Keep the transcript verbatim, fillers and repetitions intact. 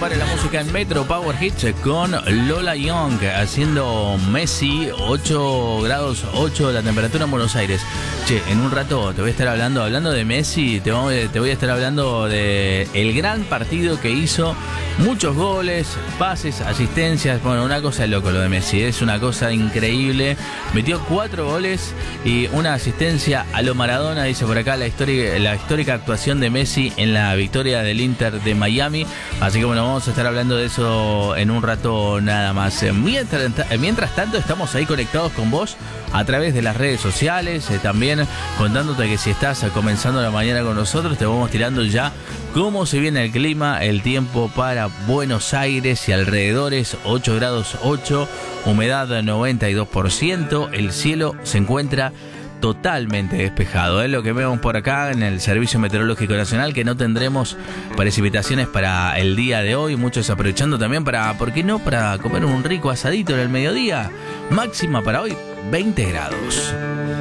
para la música en Metro Power Hits con Lola Young haciendo Messi. Ocho grados ocho la temperatura en Buenos Aires. Che, en un rato te voy a estar hablando, hablando de Messi, te voy, te voy a estar hablando de el gran partido que hizo. Muchos goles, pases, asistencias. Bueno, una cosa de loco lo de Messi, es una cosa increíble. Metió cuatro goles y una asistencia a lo Maradona, dice por acá la histórica, la histórica actuación de Messi en la victoria del Inter de Miami. Así que bueno, vamos a estar hablando de eso en un rato nada más. Mientras, mientras tanto, estamos ahí conectados con vos a través de las redes sociales, eh, también contándote que si estás comenzando la mañana con nosotros, te vamos tirando ya cómo se viene el clima, el tiempo para Buenos Aires y alrededores. Ocho grados ocho, humedad noventa y dos por ciento, el cielo se encuentra totalmente despejado. Es lo que vemos por acá en el Servicio Meteorológico Nacional, que no tendremos precipitaciones para el día de hoy. Muchos aprovechando también para, ¿por qué no?, para comer un rico asadito en el mediodía. Máxima para hoy, veinte grados.